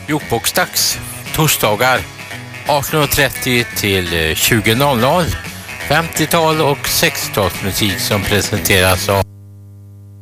Jukeboxdags torsdagar 18.30 till 20.00. 50-tal och 60-talsmusik som presenteras av